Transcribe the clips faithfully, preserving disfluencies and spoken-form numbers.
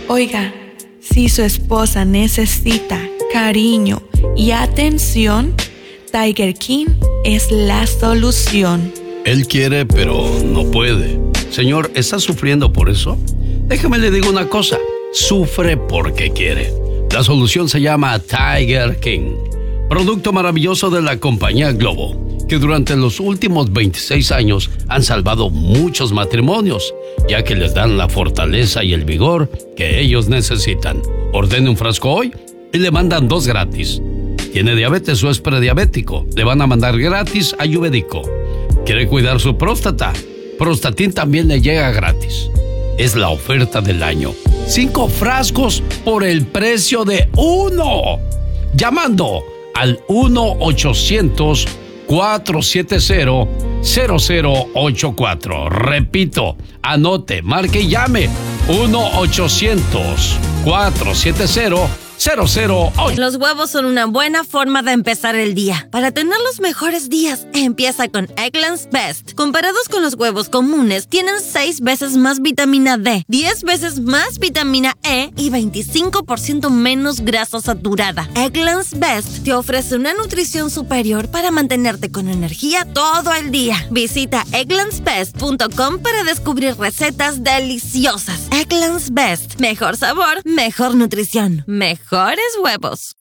Oiga, si su esposa necesita cariño y atención, Tiger King es la solución. Él quiere, pero no puede. Señor, ¿está sufriendo por eso? Déjame le digo una cosa. Sufre porque quiere. La solución se llama Tiger King, producto maravilloso de la compañía Globo, que durante los últimos veintiséis años han salvado muchos matrimonios, ya que les dan la fortaleza y el vigor que ellos necesitan. Ordene un frasco hoy y le mandan dos gratis. ¿Tiene diabetes o es prediabético? Le van a mandar gratis Ayurvédico. ¿Quiere cuidar su próstata? Prostatin también le llega gratis. Es la oferta del año. Cinco frascos por el precio de uno. Llamando al uno ochocientos, cuatro siete cero, cero cero ocho cuatro. Repito, anote, marque y llame. uno ochocientos, cuatro siete cero, cero cero ocho. Los huevos son una buena forma de empezar el día. Para tener los mejores días, empieza con Eggland's Best. Comparados con los huevos comunes, tienen seis veces más vitamina D, diez veces más vitamina E y veinticinco por ciento menos grasa saturada. Eggland's Best te ofrece una nutrición superior para mantenerte con energía todo el día. Visita egglands best punto com para descubrir recetas deliciosas. Eggland's Best. Mejor sabor, mejor nutrición, mejores huevos.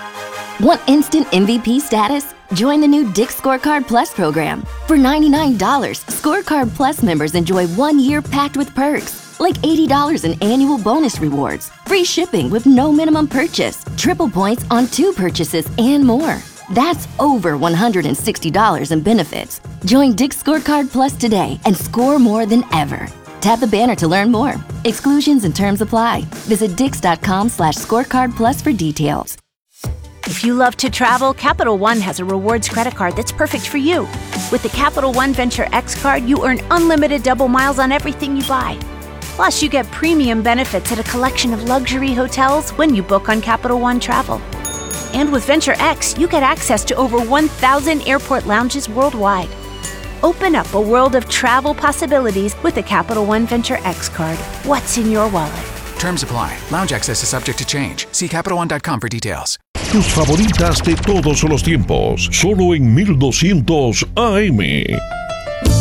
Want instant M V P status? Join the new Dick's Scorecard Plus program. For ninety-nine dollars, Scorecard Plus members enjoy one year packed with perks, like eighty dollars in annual bonus rewards, free shipping with no minimum purchase, triple points on two purchases, and more. That's over one hundred sixty dollars in benefits. Join Dick's Scorecard Plus today and score more than ever. Tap the banner to learn more. Exclusions and terms apply. Visit dix.com slash scorecard plus for details. If you love to travel, Capital One has a rewards credit card that's perfect for you. With the Capital One Venture X card, you earn unlimited double miles on everything you buy. Plus, you get premium benefits at a collection of luxury hotels when you book on Capital One Travel. And with Venture X, you get access to over one thousand airport lounges worldwide. Open up a world of travel possibilities with the Capital One Venture X card. What's in your wallet? Terms apply. Lounge access is subject to change. See Capital One dot com for details. Tus favoritas de todos los tiempos, solo en mil doscientos A M.